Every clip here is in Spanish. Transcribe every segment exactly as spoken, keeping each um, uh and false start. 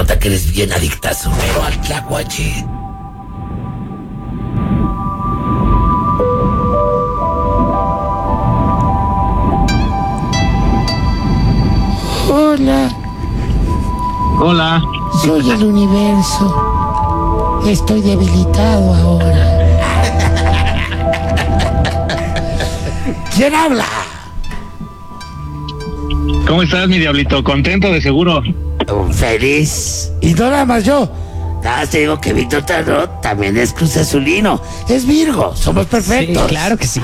nota que eres bien adictazo, pero al tlacuache. Hola. Hola. Soy el universo. Estoy debilitado ahora. ¿Quién habla? ¿Cómo estás, mi diablito? ¿Contento de seguro? Feliz. Y no nada más yo. Nada más te digo que Víctor Tarot también es Cruz Azulino. Es Virgo. Somos perfectos. Sí, claro que sí.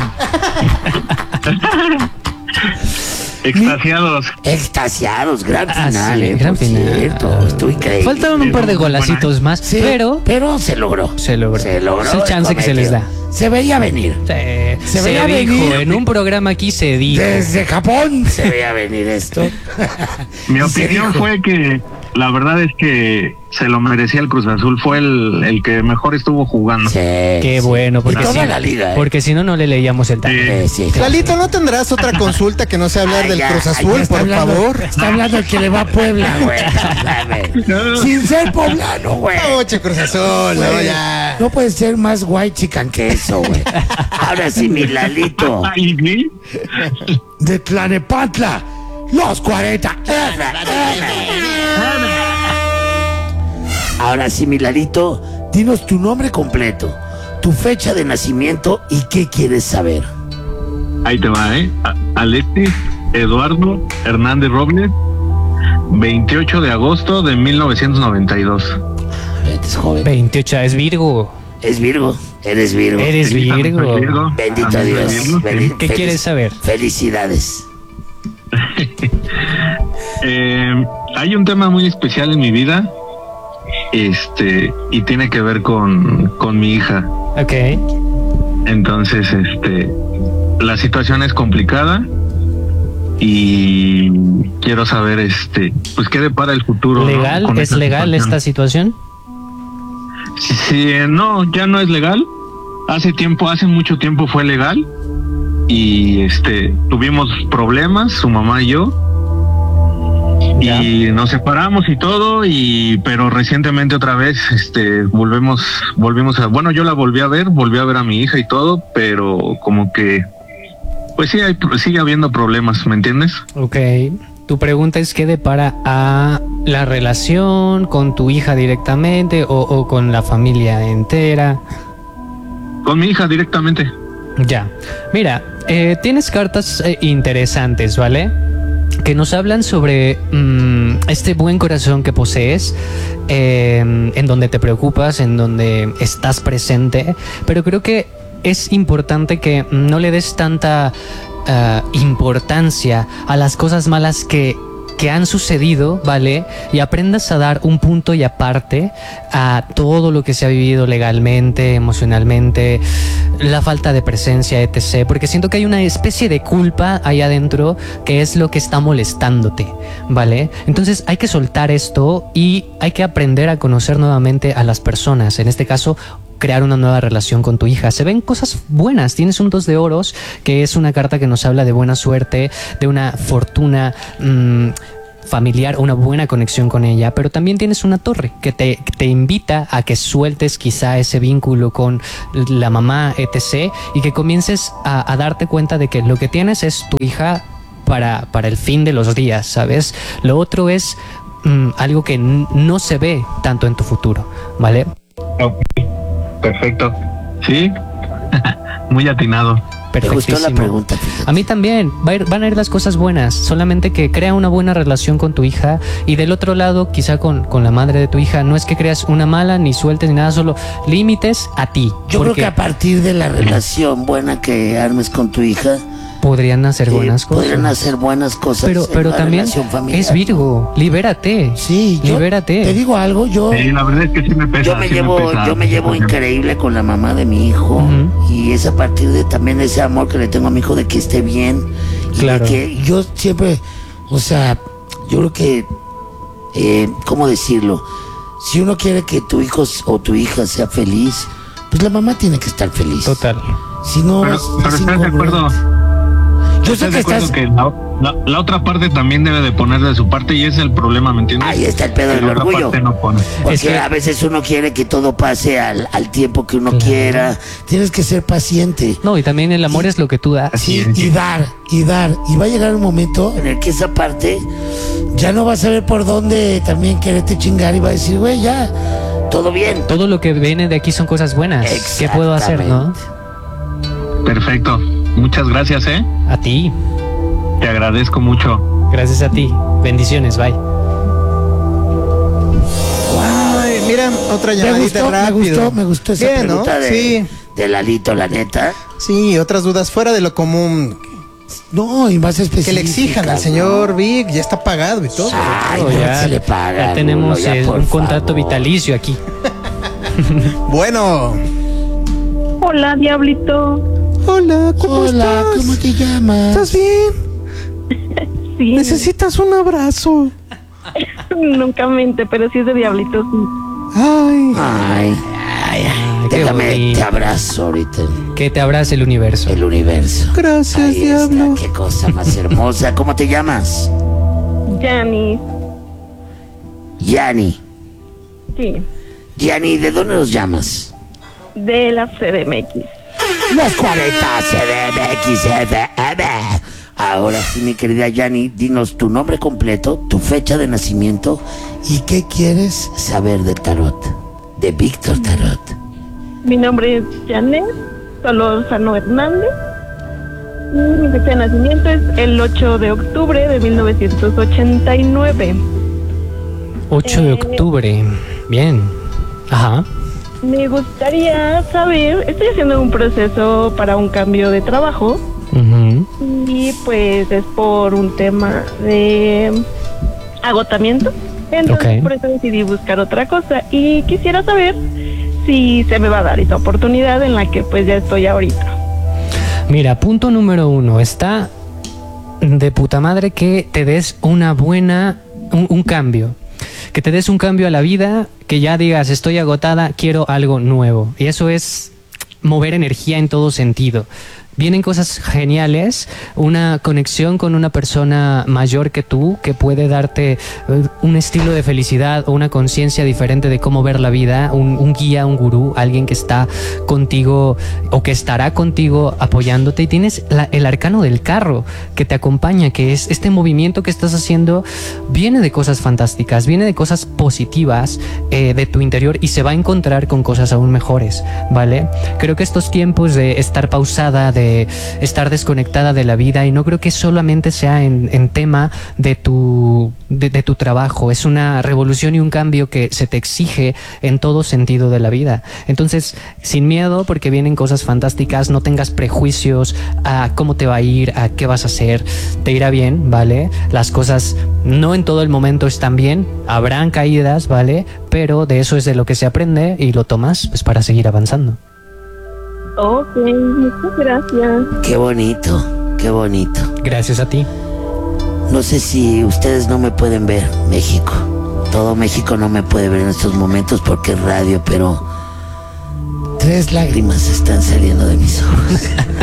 Extasiados. Extasiados, gran Ah, final, sí, eh, gran por final. cierto, estuvo increíble. Faltaban un par de golacitos más, Sí, pero pero se logró. se logró. Se logró. Es el chance que se les da. Se veía venir. Se, Se se veía dijo, venir. en un programa aquí se dijo. Desde Japón se veía venir esto. Mi Y se opinión dijo. fue que la verdad es que se lo merecía el Cruz Azul. Fue el, el que mejor estuvo jugando. Sí, Qué sí. bueno, Y porque toda si, la liga, ¿eh? porque si no, no le leíamos el tanto. Eh, sí, claro. Lalito, ¿no tendrás otra consulta que no sea hablar Ay, del ya, Cruz ay, Azul, ya está por hablando- favor? Está hablando el que le va a Puebla, güey. Sin ser poblano, güey. Oche, Cruz Azul, no, Güey, ya. no puede ser más guay chican que eso, güey. Ahora sí, mi Lalito. Ay, ¿sí? De Tlanepantla, los cuarenta. Ahora sí, mi Lalito, dinos tu nombre completo, tu fecha de nacimiento y qué quieres saber. Ahí te va, ¿eh? A- Alexis Eduardo Hernández Robles, veintiocho de agosto de mil novecientos noventa y dos. Es joven. veintiocho, es Virgo. Es Virgo, eres Virgo. Eres Sí, también soy Virgo. Virgo. Bendito También soy Dios. Virgo, sí. Bendi- ¿Qué felic- quieres saber? Felicidades. Eh, hay un tema muy especial en mi vida, este, y tiene que ver con, con mi hija. Ok. Entonces, este, la situación es complicada y quiero saber, este, pues qué depara el futuro. ¿no? ¿Legal? Con ¿Es esta legal esta situación. situación? Sí, sí, eh, no, ya no es legal. Hace tiempo, hace mucho tiempo fue legal y, este, tuvimos problemas, su mamá y yo. Ya. Y nos separamos y todo, y pero recientemente otra vez este volvemos volvimos a, bueno, yo la volví a ver, volví a ver a mi hija y todo, pero como que pues sí hay sigue habiendo problemas, ¿me entiendes? Ok. Tu pregunta es qué depara a la relación con tu hija directamente o, o con la familia entera. Con mi hija directamente. Ya. Mira, eh, tienes cartas eh, interesantes, ¿vale? Que nos hablan sobre mm, este buen corazón que posees, eh, en donde te preocupas, en donde estás presente, pero creo que es importante que no le des tanta uh, importancia a las cosas malas que que han sucedido, ¿vale? Y aprendas a dar un punto y aparte a todo lo que se ha vivido legalmente, emocionalmente, la falta de presencia, etcétera. Porque siento que hay una especie de culpa ahí adentro que es lo que está molestándote, ¿vale? Entonces hay que soltar esto y hay que aprender a conocer nuevamente a las personas. En este caso, crear una nueva relación con tu hija. Se ven cosas buenas. Tienes un dos de oros, que es una carta que nos habla de buena suerte, de una fortuna mmm, familiar, una buena conexión con ella, pero también tienes una torre que te, que te invita a que sueltes quizá ese vínculo con la mamá, etcétera, y que comiences a, a darte cuenta de que lo que tienes es tu hija para, para el fin de los días, ¿sabes? Lo otro es mmm, algo que n- no se ve tanto en tu futuro, ¿vale? Ok, perfecto. Sí, muy atinado. Me gustó la Perfectísimo. pregunta, fíjate. A mí también, va a ir- van a ir las cosas buenas, solamente que crea una buena relación con tu hija y del otro lado, quizá con, con la madre de tu hija, no es que creas una mala, ni sueltes, ni nada, solo límites a ti. Yo creo porque que a partir de la relación buena que armes con tu hija, podrían hacer eh, buenas cosas. podrían hacer buenas cosas. pero en pero la también relación familiar. es Virgo, libérate. Sí, yo libérate. te digo algo, yo Sí, la verdad es que sí me pesa. yo me sí llevo pesa. yo me llevo increíble con la mamá de mi hijo. Ujú. Y es a partir de también ese amor que le tengo a mi hijo de que esté bien y Claro. de que yo siempre, o sea, yo creo que eh, ¿cómo decirlo? Si uno quiere que tu hijo o tu hija sea feliz, pues la mamá tiene que estar feliz. Total. Si no, Pero, es, pero es ¿estás de acuerdo? incongruente. Yo sé ¿Estás que de acuerdo estás... que la, la- la otra parte también debe de poner de su parte y ese es el problema, ¿me entiendes? Ahí está el pedo Que del la otra orgullo. parte no pone. Porque Es que- a veces uno quiere que todo pase al, al tiempo que uno Claro. quiera. Tienes que ser paciente. No, y también el amor es lo que tú das. Así Y, es. y dar, y dar. Y va a llegar un momento en el que esa parte ya no va a saber por dónde también quererte chingar y va a decir, güey, ya, todo bien. Todo lo que viene de aquí son cosas buenas. ¿Qué puedo hacer, no? Perfecto. Muchas gracias, ¿eh? A ti. Te agradezco mucho. Gracias a ti. Bendiciones, bye. Ay, mira, otra Me llamadita gustó, me rápido. gustó, me gustó esa Bien, ¿no? pregunta de, Sí, de Lalito, la neta. sí, otras dudas fuera de lo común. No, y más específicas. Que le exijan al ¿no? señor Vic, ya está pagado y todo. Ay, Oh, no ya, se le paga. ya tenemos Rulo, ya, eh, por un contrato favor. vitalicio aquí. Bueno, Hola, Diablito. hola, ¿cómo Hola, estás? ¿cómo te llamas? ¿Estás bien? Sí, Necesitas un abrazo. nunca mente, pero sí es de Diablito, sí. Ay, Ay, ay, ay. qué Déjame, bonito. te abrazo ahorita. Que te abrace el universo. El universo. gracias, Ahí diablo. está, qué cosa más hermosa. ¿Cómo te llamas? Jani, Yani. sí, Yani, ¿de dónde nos llamas? de la C D M X. Los cuarenta C D M X F M. Ahora sí, mi querida Yani, dinos tu nombre completo, tu fecha de nacimiento y qué quieres saber del tarot, de Víctor Tarot. Mi nombre es Janet Solórzano Hernández. Y mi fecha de nacimiento es el ocho de octubre de mil novecientos ochenta y nueve. ocho de Eh, octubre. Bien. Ajá. Me gustaría saber, estoy haciendo un proceso para un cambio de trabajo Ujú. y pues es por un tema de agotamiento. Entonces Ok. por eso decidí buscar otra cosa y quisiera saber si se me va a dar esa oportunidad en la que pues ya estoy ahorita. Mira, punto número uno. Está de puta madre que te des una buena, un, un cambio. Que te des un cambio a la vida, que ya digas, estoy agotada, quiero algo nuevo. Y eso es mover energía en todo sentido. Vienen cosas geniales, una conexión con una persona mayor que tú que puede darte eh, un estilo de felicidad o una conciencia diferente de cómo ver la vida, un, un guía, un gurú, alguien que está contigo o que estará contigo apoyándote, y tienes la- el arcano del carro que te acompaña, que es este movimiento que estás haciendo, viene de cosas fantásticas, viene de cosas positivas eh, de tu interior y se va a encontrar con cosas aún mejores, ¿vale? Creo que estos tiempos de estar pausada, de estar desconectada de la vida, y no creo que solamente sea en, en tema de tu, de, de tu trabajo, es una revolución y un cambio que se te exige en todo sentido de la vida. Entonces, sin miedo, porque vienen cosas fantásticas, no tengas prejuicios a cómo te va a ir, a qué vas a hacer, te irá bien, ¿vale? Las cosas no en todo el momento están bien, habrán caídas, ¿vale? Pero de eso es de lo que se aprende y lo tomas pues para seguir avanzando. Ok, muchas gracias. Qué bonito, qué bonito. Gracias a ti. No sé si ustedes no me pueden ver, México. Todo México no me puede ver en estos momentos porque es radio, pero tres lágrimas están saliendo de mis ojos.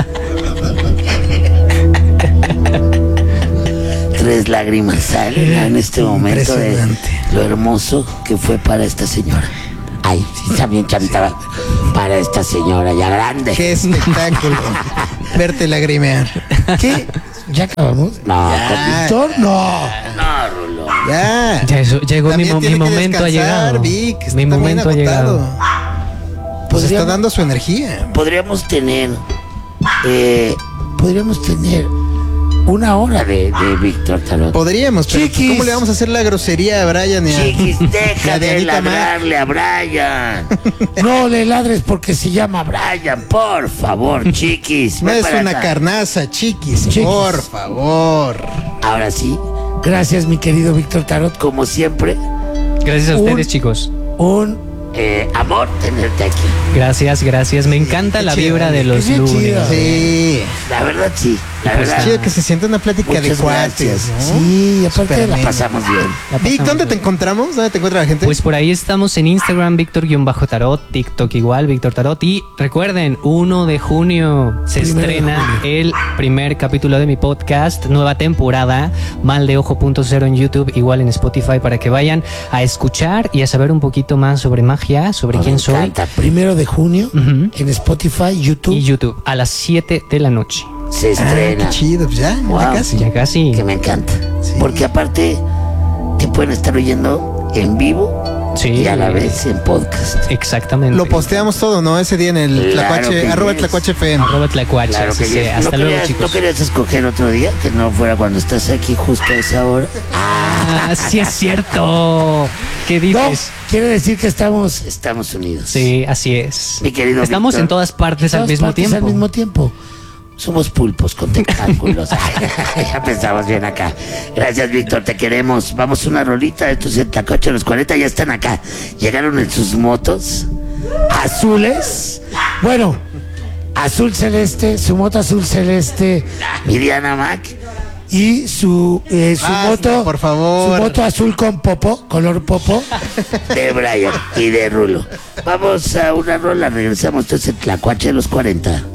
Tres lágrimas salen en este momento de Impresionante. lo hermoso que fue para esta señora. Ay, sí, también chavita, para esta señora ya grande. Qué espectáculo. Verte lagrimear. ¿Qué? ¿Ya acabamos? No, Ya. con Víctor, no. No, Rulo. Ya. Ya eso, llegó mi, También mo- mi tiene que momento ha descansar, llegado. Vic, está Mi también momento ha agotado. llegado. Pues está Podríamos- dando su energía. Podríamos tener, eh, podríamos tener una hora de, de Víctor Tarot. Podríamos, pero pues, Chiquis. ¿cómo le vamos a hacer la grosería a Brian y a, Chiquis, y a deja de Dianita Mar? ladrarle a Brian. No le ladres porque se llama Brian, por favor, chiquis. No ven es para una acá. carnaza, chiquis, Chiquis. por favor. Ahora sí, gracias mi querido Víctor Tarot, como siempre, Gracias a Un- ustedes, chicos. un eh, amor tenerte aquí. Gracias, gracias. Me encanta qué la chido, vibra de qué los bien lunes. chido. Sí. La verdad sí. La pues, verdad. Chido que se sienta una plática de Muchas cuates, gracias. ¿no? Sí, aparte Súper la ameno. pasamos bien. la Vic, pasamos ¿dónde te bien. encontramos? ¿Dónde te encuentra la gente? Pues por ahí estamos en Instagram, Víctor-Tarot, TikTok igual, Víctor Tarot. Y recuerden, uno de junio se Primero de estrena el primer capítulo de mi podcast, nueva temporada, Mal de Ojo punto cero en YouTube, igual en Spotify, para que vayan a escuchar y a saber un poquito más sobre magia, sobre Me quién soy. encanta. Primero de junio Ujú. en Spotify, YouTube Y YouTube, a las siete de la noche. se Ah, estrena. qué chido, pues ya, Wow. ya casi. Ya casi. Que me encanta. Sí. Porque aparte te pueden estar oyendo en vivo Sí. y a la vez en podcast. Exactamente. Lo posteamos todo, ¿no? Ese día en el Claro Tlacuache, que arroba yes. Tlacuache F M. Arroba Tlacuache, Claro que sí, sí. hasta ¿No luego, querías, chicos. ¿No querías escoger otro día que no fuera cuando estás aquí justo a esa hora? Ah, sí es cierto. ¿Qué No, dices? quiere decir que estamos, estamos unidos. Sí, así es. Mi querido Estamos Víctor. en todas partes al Todas mismo partes tiempo. Al mismo tiempo. Somos pulpos con tentáculos. Ya pensamos bien acá. Gracias, Víctor, te queremos. Vamos una rolita. Estos en Tlacuache, los cuarenta ya están acá. Llegaron en sus motos azules. Bueno, azul celeste, su moto azul celeste, Miriana Mac. Y su, eh, su Basta, moto, por favor. su moto azul con popo, color popo, de Brian y de Rulo. Vamos a una rola, regresamos entonces en Tlacuache de los cuarenta.